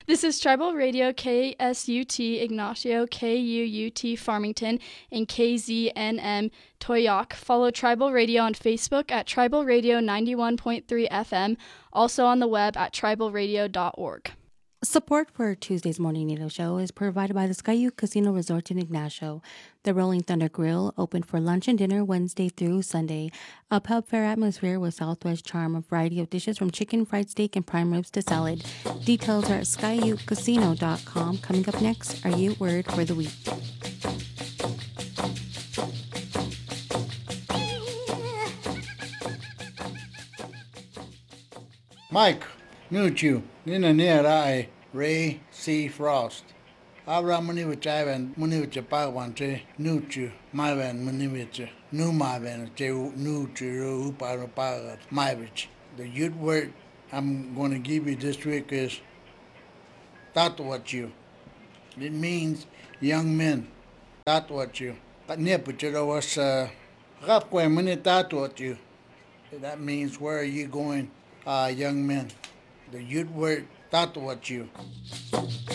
This is Tribal Radio KSUT Ignacio, KUUT Farmington, and KZNM Toyoak. Follow Tribal Radio on Facebook at Tribal Radio 91.3 FM, also on the web at tribalradio.org. Support for Tuesday's Morning Needle Show is provided by the Skyview Casino Resort in Ignacio. The Rolling Thunder Grill, open for lunch and dinner Wednesday through Sunday. A pub fair atmosphere with Southwest charm, a variety of dishes from chicken, fried steak, and prime ribs to salad. Details are at skyviewcasino.com. Coming up next, are you word for the week? Mike, Nuchu, Nina near I, Ray C. Frost. Abra Munivichavan, Munivichapawanche, Nuchu, Mavan, Munivicha, Nu Mavan, Nuchu, Uparapagat, Mavich. The youth word I'm going to give you this week is Tatuachu. It means young men. Tatuachu. Nepuchero was Rapque Muni Tatuachu. That means where are you going, young men? The youth word Tatuachu.